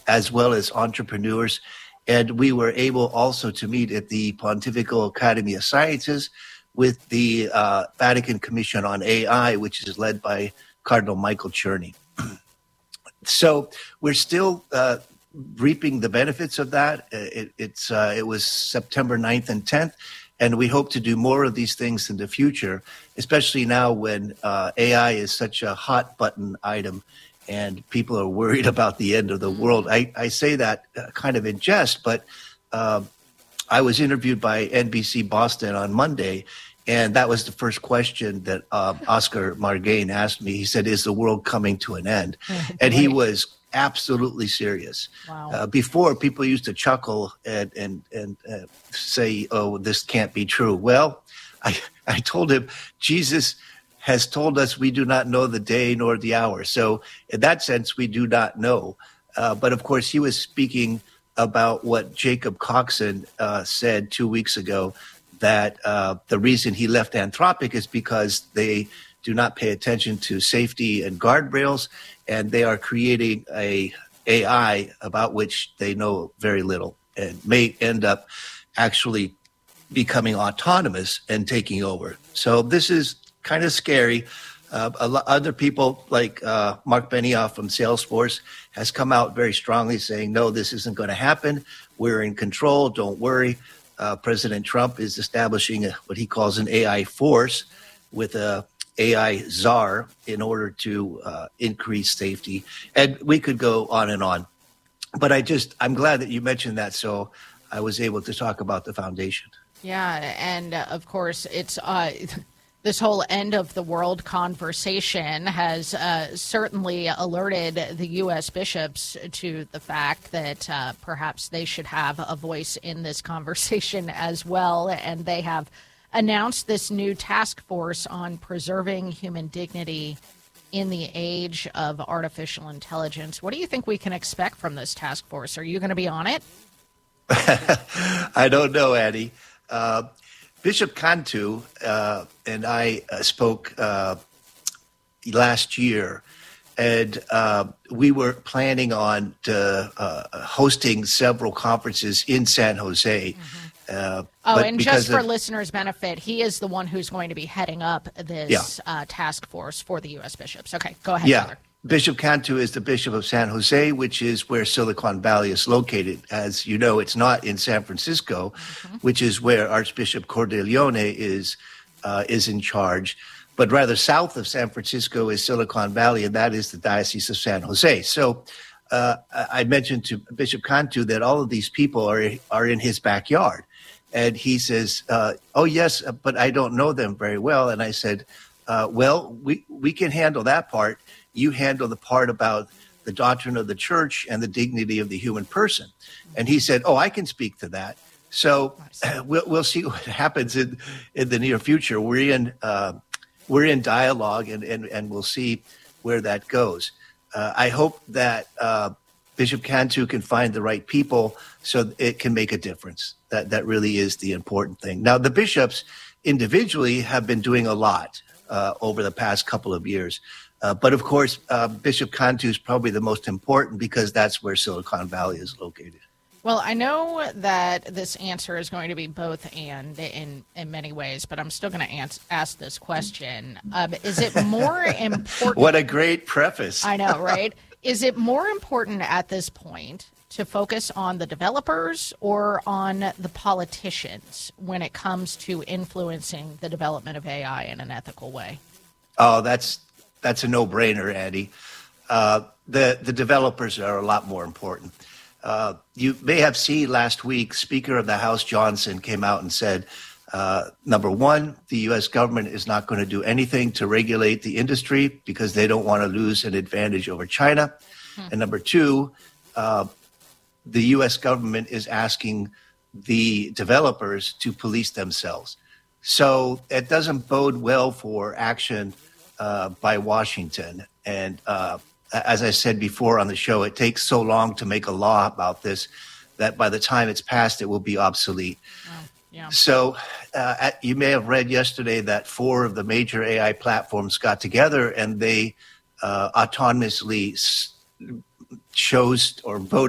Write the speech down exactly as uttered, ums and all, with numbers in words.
as well as entrepreneurs. And we were able also to meet at the Pontifical Academy of Sciences with the uh, Vatican Commission on A I, which is led by Cardinal Michael Czerny. So we're still uh, reaping the benefits of that. It, it's uh, it was September ninth and tenth, and we hope to do more of these things in the future, especially now when uh, A I is such a hot button item and people are worried about the end of the world. I, I say that kind of in jest, but uh, I was interviewed by N B C Boston on Monday, and that was the first question that uh, Oscar Margain asked me. He said, "Is the world coming to an end?" And he was absolutely serious. Wow. Uh, before, people used to chuckle and and and uh, say, "Oh, this can't be true." Well, I I told him Jesus has told us we do not know the day nor the hour. So in that sense, we do not know. Uh, but of course, he was speaking about what Jacob Coxon uh, said two weeks ago, that uh, the reason he left Anthropic is because they do not pay attention to safety and guardrails, and they are creating a AI about which they know very little and may end up actually becoming autonomous and taking over. So this is kind of scary. Uh, a lot, other people like uh, Mark Benioff from Salesforce has come out very strongly saying, no, this isn't going to happen. We're in control. Don't worry. Uh, President Trump is establishing a, what he calls an A I force with a A I czar in order to uh, increase safety. And we could go on and on. But I just, I'm glad that you mentioned that, so I was able to talk about the foundation. Yeah, and uh, of course, it's uh, this whole end of the world conversation has uh, certainly alerted the U S bishops to the fact that uh, perhaps they should have a voice in this conversation as well. And they have announced this new task force on preserving human dignity in the age of artificial intelligence. What do you think we can expect from this task force? Are you going to be on it? I don't know, Annie. Uh, Bishop Cantu uh, and I uh, spoke uh, last year, and uh, we were planning on to, uh, hosting several conferences in San Jose. Mm-hmm. Uh, oh, and just for of, listeners' benefit, he is the one who's going to be heading up this yeah. uh, task force for the U S bishops. Okay, go ahead, yeah. Father. Bishop Cantu is the Bishop of San Jose, which is where Silicon Valley is located. As you know, it's not in San Francisco, mm-hmm. which is where Archbishop Cordileone is uh, is in charge. But rather south of San Francisco is Silicon Valley, and that is the Diocese of San Jose. So uh, I mentioned to Bishop Cantu that all of these people are are in his backyard. And he says, uh, oh, yes, but I don't know them very well. And I said, uh, well, we, we can handle that part. You handle the part about the doctrine of the church and the dignity of the human person. And he said, oh, I can speak to that. So we'll, we'll see what happens in, in the near future. We're in uh, we're in dialogue, and, and, and we'll see where that goes. Uh, I hope that uh, Bishop Cantu can find the right people so it can make a difference. That that really is the important thing. Now, the bishops individually have been doing a lot uh, over the past couple of years. Uh, but of course, uh, Bishop Cantu is probably the most important because that's where Silicon Valley is located. Well, I know that this answer is going to be both and in, in many ways, but I'm still going to ans- ask this question. Um, is it more important? What a great preface. I know, right? Is it more important at this point to focus on the developers or on the politicians when it comes to influencing the development of A I in an ethical way? Oh, that's that's a no-brainer, Andy. Uh, the the developers are a lot more important. Uh, you may have seen last week, Speaker of the House Johnson came out and said, uh, number one, the U S government is not going to do anything to regulate the industry because they don't want to lose an advantage over China. Hmm. And number two, uh, the U S government is asking the developers to police themselves. So it doesn't bode well for action uh, by Washington. And uh, as I said before on the show, it takes so long to make a law about this that by the time it's passed, it will be obsolete. Oh, yeah. So uh, at, you may have read yesterday that four of the major A I platforms got together and they uh, autonomously s- chose or voted